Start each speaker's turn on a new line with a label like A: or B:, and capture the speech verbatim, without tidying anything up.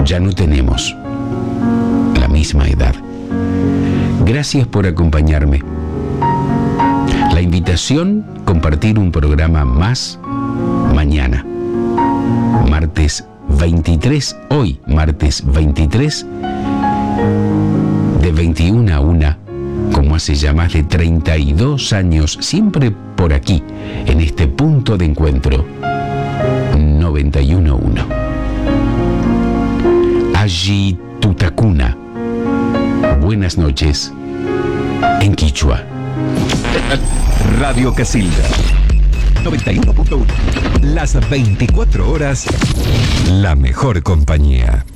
A: ya no tenemos la misma edad. Gracias por acompañarme. La invitación, compartir un programa más mañana. Martes veintitrés, hoy martes veintitrés, de veintiuna a una, como hace ya más de treinta y dos años, siempre por aquí, en este punto de encuentro, noventa y uno punto uno. Allí Tutakuna. Buenas noches en quichua.
B: Radio Casilda noventa y uno punto uno. Las veinticuatro horas, la mejor compañía.